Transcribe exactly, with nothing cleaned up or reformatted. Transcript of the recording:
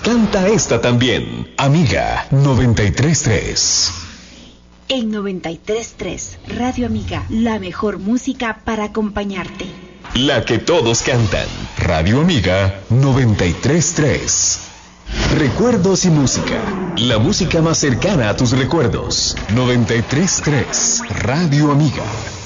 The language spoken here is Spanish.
Canta esta también. Amiga noventa y tres punto tres. En noventa y tres punto tres, Radio Amiga, la mejor música para acompañarte. La que todos cantan. Radio Amiga noventa y tres punto tres. Recuerdos y música. La música más cercana a tus recuerdos. noventa y tres punto tres. Radio Amiga.